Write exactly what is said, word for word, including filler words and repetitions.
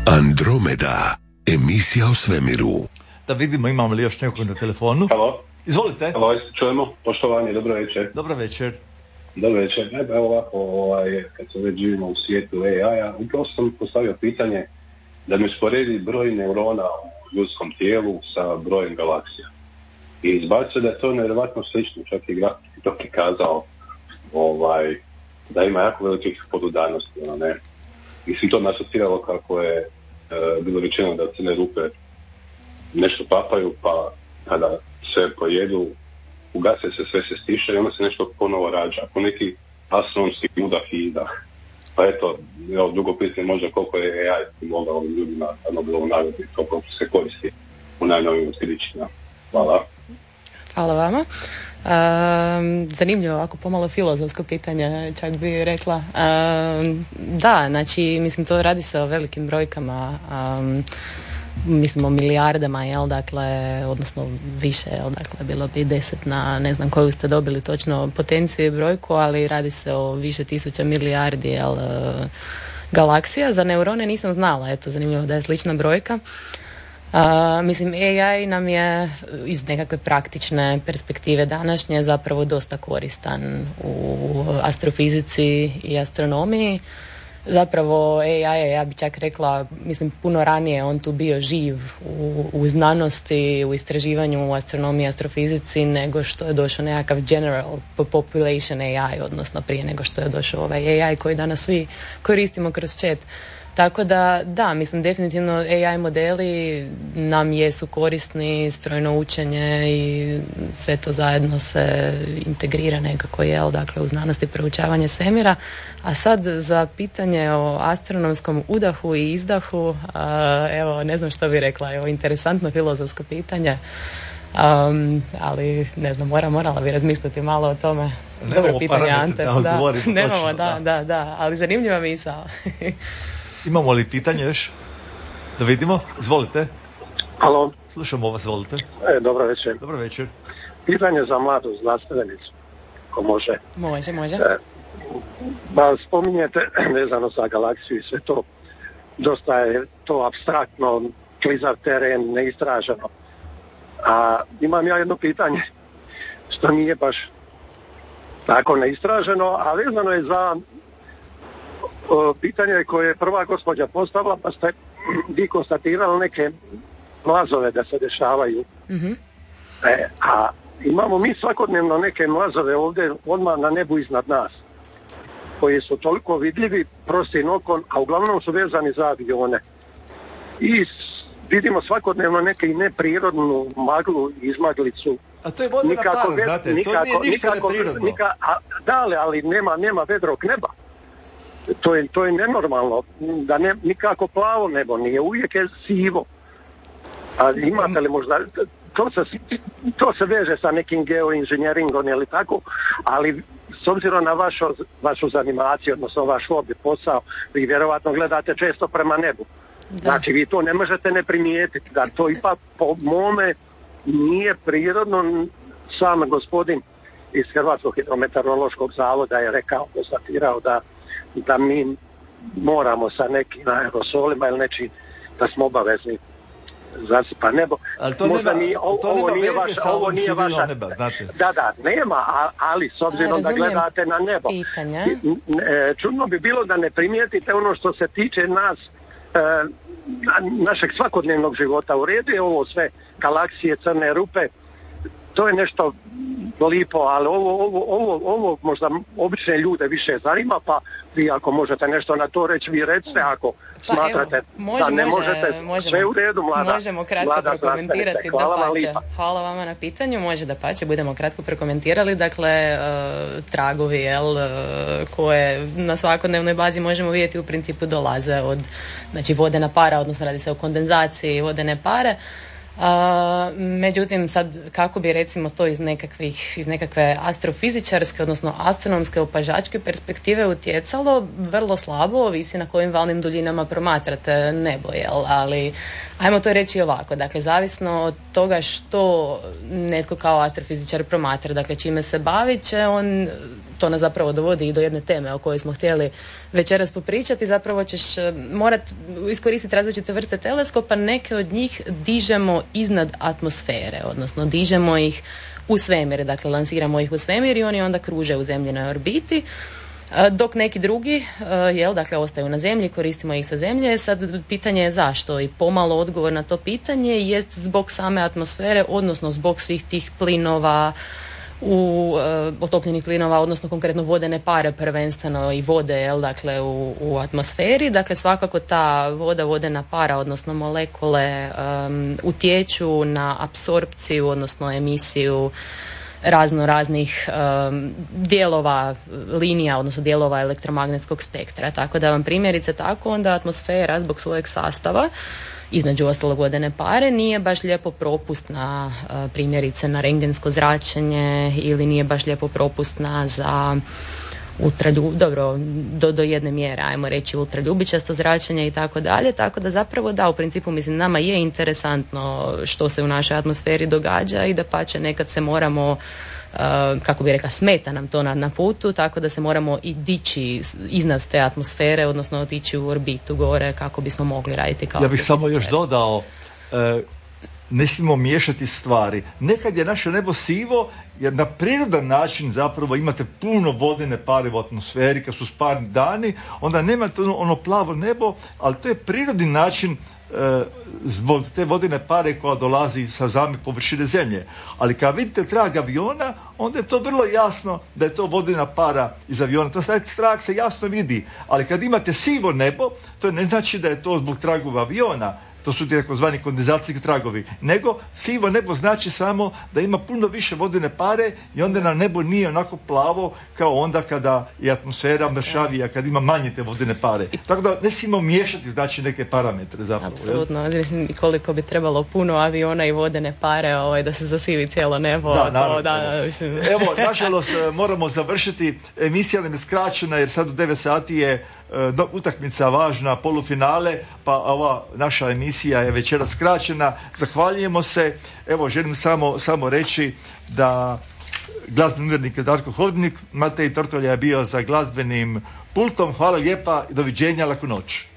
Andromeda, emisija o svemiru. Da vidimo imamo li još nekog na telefonu. Halo. Izvolite. Halo, čujemo. Poštovanje, dobro večer. Dobro večer. Dobro večer. Evo ovako, ovaj, kad se već živimo u svijetu A I-a, upravo sam postavio pitanje da mi usporedi broj neurona u ljudskom tijelu sa brojem galaksija. I izbacio da je to nevjerojatno slično, čak i grafik to prikazao ovaj, da ima jako velikih podudarnosti, ono ne. Mislim, to me asociralo kako je e, bilo rečeno da crne rupe nešto papaju, pa kada sve pojedu, ugase se, sve se stiše i onda se nešto ponovo rađa. Ako neki astronomski udah i idah. Pa eto, evo, drugo pitanje možda koliko je A I mogao ovim ljudima na Nobelovu nagradu i koliko se koristi u najnovijim otkrićima. Hvala. Hvala vama. Um, zanimljivo, ovako pomalo filozofsko pitanje, čak bi rekla. Um, da, znači, mislim, to radi se o velikim brojkama, um, mislim o milijardama, jel, dakle, odnosno više, jel, dakle, bilo bi deset na, ne znam koju ste dobili točno potenciju i brojku, ali radi se o više tisuća milijardi, jel, galaksija. Za neurone nisam znala, eto, zanimljivo da je slična brojka. Uh, mislim, A I nam je iz nekakve praktične perspektive današnje zapravo dosta koristan u astrofizici i astronomiji. Zapravo A I je, ja bih čak rekla, mislim, puno ranije on tu bio živ u, u znanosti, u istraživanju, u astronomiji, astrofizici, nego što je došao nekakav general population A I, odnosno prije nego što je došao ovaj A I koji danas svi koristimo kroz chat. Tako da, da, mislim, definitivno A I modeli nam jesu korisni, strojno učenje i sve to zajedno se integrira nekako, jel, dakle, u znanosti proučavanje svemira. A sad za pitanje o astronomskom udahu i izdahu, a, evo, ne znam što bi rekla, evo, interesantno filozofsko pitanje. Um, ali ne znam, mora, morala bi razmisliti malo o tome. Dobro pitanje, Ante. Da, da, nemamo, točno, da, da, da, ali zanimljiva misao. Imamo li pitanje još? Da vidimo. Izvolite. Halo. Slušamo vas, izvolite. E, dobro večer. Dobro večer. Pitanje za mladu znanstvenicu, ko može. Može, može. E, ba, spominjete vezano za galaksiju i sve to. Dosta je to apstraktno, klizav teren, neistraženo. A imam ja jedno pitanje, što nije baš tako neistraženo, a vezano je za o, pitanje koje je prva gospođa postavila, pa ste vi konstatirali neke mlazove da se dešavaju. Mm-hmm. E, a imamo mi svakodnevno neke mlazove ovdje odmah na nebu iznad nas, koji su toliko vidljivi prostim okom, a uglavnom su vezani za avione. I vidimo svakodnevno neke neprirodnu maglu, izmaglicu. A to je vodena para, znate, nikako, to nije ništa nikako, neprirodno. Nika, a, da, ali nema, nema vedrog neba. To je, to je nenormalno, da ne, nikako plavo nebo nije, uvijek je sivo. A imate li možda, to se, to se veže sa nekim geoinženjeringom ili tako, ali s obzirom na vašu, vašu zanimaciju, odnosno vaš hobby, posao, vi vjerovatno gledate često prema nebu. Da. Znači vi to ne možete ne primijetiti, da to ipak po mome nije prirodno. Sam gospodin iz Hrvatskog hidrometeorološkog zavoda je rekao, konstatirao da, da mi moramo sa nekim aerosolima ili nečim, da smo obavezni zasipa nebo. Ali to možda nema, nije, ovo, to nema ovo nije veze vaša, sa ovo nije vaša, neba, znate. Da, da, nema, a, ali s obzirom da gledate na nebo, pitanja. Čudno bi bilo da ne primijetite ono što se tiče nas, e, našeg svakodnevnog života. U redu je ovo sve, galaksije, crne rupe, to je nešto lipo, ali ovo, ovo, ovo, ovo možda obične ljude više zanima, pa vi ako možete nešto na to reći, vi recite, ako pa smatrate evo, može, da ne može, možete, možemo, sve u redu, mlada. Možemo kratko mlada prokomentirati. Hvala vam pače. lipa. Hvala vama na pitanju, može da pače, budemo kratko prokomentirali, dakle, uh, tragovi, jel, uh, koje na svakodnevnoj bazi možemo vidjeti u principu dolaze od, znači, vodena para, odnosno radi se o kondenzaciji vodene pare. Uh, međutim, sad kako bi recimo to iz nekakvih, iz nekakve astrofizičarske, odnosno astronomske opažačke perspektive utjecalo, vrlo slabo, ovisi na kojim valnim duljinama promatrate nebo, jel? Ali ajmo to reći ovako, dakle, zavisno od toga što netko kao astrofizičar promatra, dakle, čime se bavi, će on to nas zapravo dovodi i do jedne teme o kojoj smo htjeli večeras popričati. Zapravo ćeš morat iskoristiti različite vrste teleskopa, neke od njih dižemo iznad atmosfere, odnosno dižemo ih u svemir, dakle lansiramo ih u svemir i oni onda kruže u zemljinoj orbiti, dok neki drugi, jel, dakle, ostaju na zemlji, koristimo ih sa zemlje. Sad pitanje je zašto i pomalo odgovor na to pitanje jest zbog same atmosfere, odnosno zbog svih tih plinova, u uh, otopljenih plinova, odnosno konkretno vodene pare prvenstveno i vode, jel, dakle, u, u atmosferi. Dakle, svakako ta voda, vodena para, odnosno molekule um, utječu na apsorpciju, odnosno emisiju razno raznih um, dijelova linija, odnosno dijelova elektromagnetskog spektra. Tako da vam primjerice tako onda atmosfera zbog svojeg sastava, između ostalog vodene pare, nije baš lijepo propustna uh, primjerice na rentgensko zračenje ili nije baš lijepo propustna za ultraljub, dobro, do, do jedne mjere, ajmo reći ultraljubičasto zračenje i tako dalje, tako da zapravo da, u principu mislim nama je interesantno što se u našoj atmosferi događa i da pače nekad se moramo, uh, kako bi rekla, smeta nam to na, na putu, tako da se moramo i dići iznad te atmosfere, odnosno otići u orbitu gore kako bismo mogli raditi kao... Ja bih samo još dodao, uh, ne smijemo miješati stvari. Nekad je naše nebo sivo jer na prirodan način zapravo imate puno vodene pare u atmosferi, kad su sparni dani, onda nemate ono, ono plavo nebo, ali to je prirodni način e, zbog te vodene pare koja dolazi sa same površine zemlje. Ali kad vidite trag aviona, onda je to vrlo jasno da je to vodena para iz aviona. To taj trag se jasno vidi, ali kad imate sivo nebo, to ne znači da je to zbog tragova aviona. To su ti takozvani kondenzacijski tragovi. Nego sivo nebo znači samo da ima puno više vodene pare i onda na nebo nije onako plavo kao onda kada je atmosfera mršavija, kad ima manje te vodene pare. Tako da ne smijemo miješati znači neke parametre zapravo. Apsolutno. Mislim koliko bi trebalo puno aviona i vodene pare ovaj, da se zasivi cijelo nebo. Da, naravno. To, da, mislim. Evo, nažalost moramo završiti. Emisija nam je skraćena jer sad u devet sati je Do, utakmica važna, polufinale, pa ova naša emisija je večeras skraćena. Zahvaljujemo se. Evo, želim samo, samo reći da glazbeni urednik je Darko Hodnik, Matej Tortolja je bio za glazbenim pultom. Hvala lijepa i doviđenja, laku noć.